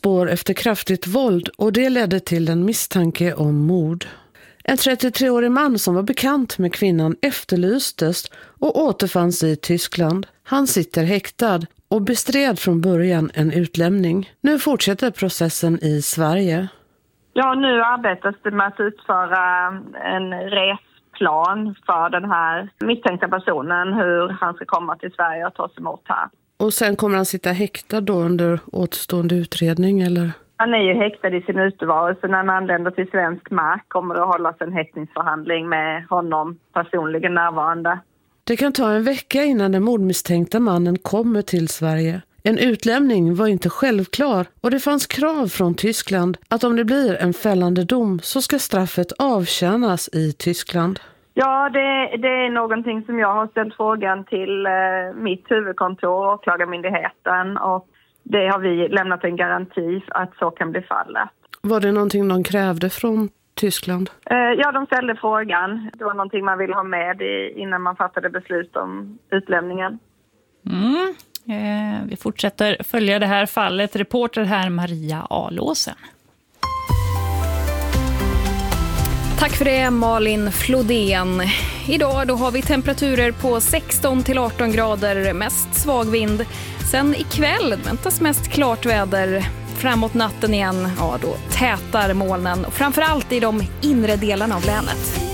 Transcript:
spår efter kraftigt våld och det ledde till en misstanke om mord. En 33-årig man som var bekant med kvinnan efterlystes och återfanns i Tyskland. Han sitter häktad och bestred från början en utlämning. Nu fortsätter processen i Sverige. Ja, nu arbetas det med att utföra en resplan för den här misstänkta personen, hur han ska komma till Sverige och tas emot här. Och sen kommer han sitta häktad då under återstående utredning, eller? Han är ju häktad i sin utevaro, så när han anländer till svensk mark kommer det att hållas en häktningsförhandling med honom personligen närvarande. Det kan ta en vecka innan den mordmisstänkta mannen kommer till Sverige. En utlämning var inte självklar och det fanns krav från Tyskland att om det blir en fällande dom så ska straffet avtjänas i Tyskland. Ja, det är någonting som jag har ställt frågan till mitt huvudkontor, åklagarmyndigheten, och det har vi lämnat en garanti att så kan bli fallet. Var det någonting de krävde från Tyskland? Ja, de ställde frågan. Det var någonting man ville ha med innan man fattade beslut om utlämningen. Vi fortsätter följa det här fallet. Reporter här Maria Alåsen. Tack för det, Malin Flodén. Idag då har vi temperaturer på 16 till 18 grader, mest svag vind. Sen ikväll väntas mest klart väder. Framåt natten igen, ja då tätar molnen. Framförallt i de inre delarna av länet.